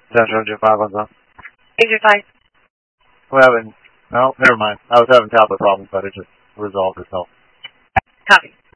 Central Engine 5 on top. Engine 5. We're having, no, never mind. I was having tablet problems, but it just resolved itself. Copy.